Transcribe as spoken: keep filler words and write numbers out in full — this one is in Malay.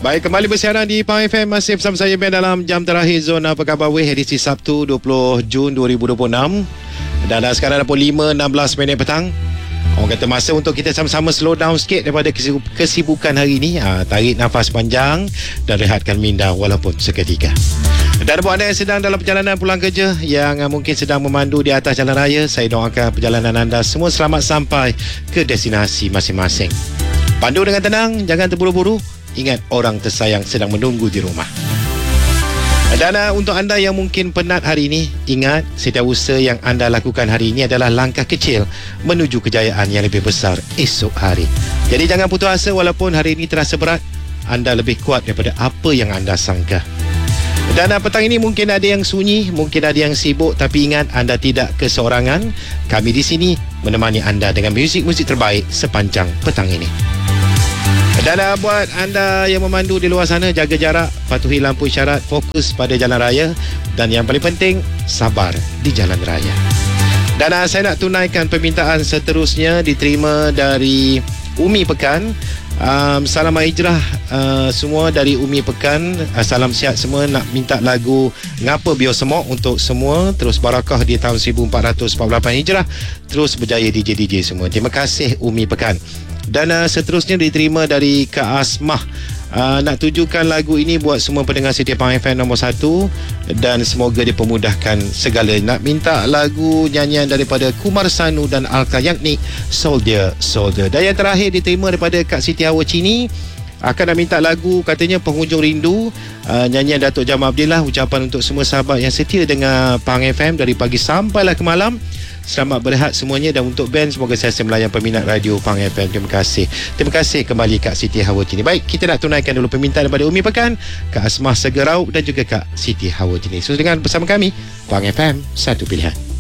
Baik, kembali bersiaran di Pang F M. Masih bersama saya Ben dalam jam terakhir Zona Apa Khabar Weh, edisi Sabtu dua puluh Jun dua ribu dua puluh enam. Dan dah sekarang dah pukul lima enam belas minit petang. Orang kata masa untuk kita sama-sama slow down sikit daripada kesibukan hari ini. Ha, tarik nafas panjang dan rehatkan minda walaupun seketika. Dan buat anda yang sedang dalam perjalanan pulang kerja, yang mungkin sedang memandu di atas jalan raya, saya doakan perjalanan anda semua selamat sampai ke destinasi masing-masing. Pandu dengan tenang, jangan terburu-buru. Ingat, orang tersayang sedang menunggu di rumah. Dan uh, untuk anda yang mungkin penat hari ini, ingat, setiap usaha yang anda lakukan hari ini adalah langkah kecil menuju kejayaan yang lebih besar esok hari. Jadi jangan putus asa walaupun hari ini terasa berat. Anda lebih kuat daripada apa yang anda sangka. Dan uh, petang ini mungkin ada yang sunyi, mungkin ada yang sibuk, tapi ingat, anda tidak keseorangan. Kami di sini menemani anda dengan muzik-muzik terbaik sepanjang petang ini. Dan uh, buat anda yang memandu di luar sana, jaga jarak, patuhi lampu isyarat, fokus pada jalan raya, dan yang paling penting, sabar di jalan raya. Dan uh, saya nak tunaikan permintaan seterusnya diterima dari Umi Pekan. Um, salam hijrah uh, semua dari Umi Pekan. Uh, salam sihat semua. Nak minta lagu Ngapa Biar Semok untuk semua. Terus barakah di tahun seribu empat ratus empat puluh lapan hijrah. Terus berjaya D J D J semua. Terima kasih Umi Pekan. Dan uh, seterusnya diterima dari Kak Asmah. uh, Nak tujukan lagu ini buat semua pendengar Setia Pang F M nombor satu. Dan semoga dipermudahkan segala. Nak minta lagu nyanyian daripada Kumar Sanu dan Alka Yagnik, Soldier, Soldier. Dan yang terakhir diterima daripada Kak Siti Hawa Cini. Akan nak minta lagu katanya Penghujung Rindu, uh, nyanyian Datuk Jamal Abdillah. Ucapan untuk semua sahabat yang setia dengan Pang F M dari pagi sampailah ke malam. Selamat berehat semuanya. Dan untuk band, semoga saya melayan peminat radio Pang F M. Terima kasih. Terima kasih kembali Kak Siti Hawa Cini. Baik, kita nak tunaikan dulu permintaan daripada Umi Pekan, Kak Asmah Segerau dan juga Kak Siti Hawa Cini. So dengan bersama kami Pang F M, satu pilihan.